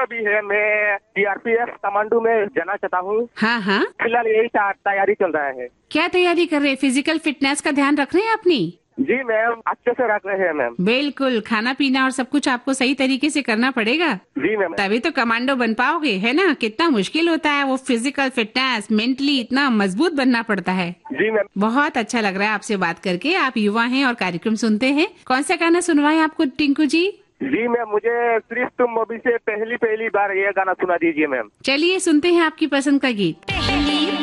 भी है। मैं सीआरपीएफ कमांडो में जाना चाहता हूँ। हाँ हाँ। फिलहाल यही तैयारी चल रहा है। क्या तैयारी कर रहे हैं? फिजिकल फिटनेस का ध्यान रख रहे हैं अपनी? जी मैम, अच्छे से रख रहे हैं मैम। बिल्कुल, खाना पीना और सब कुछ आपको सही तरीके से करना पड़ेगा। जी मैम। तभी तो कमांडो बन पाओगे, है ना? कितना मुश्किल होता है वो फिजिकल फिटनेस, मेंटली इतना मजबूत बनना पड़ता है। जी मैम। बहुत अच्छा लग रहा है आपसे बात करके। आप युवा हैं और कार्यक्रम सुनते हैं। कौन सा गाना सुनवाएं आपको टिंकू जी? जी मैम, मुझे सिर्फ तुम मूवी से पहली बार ये गाना सुना दीजिए मैम। चलिए सुनते हैं आपकी पसंद का गीत।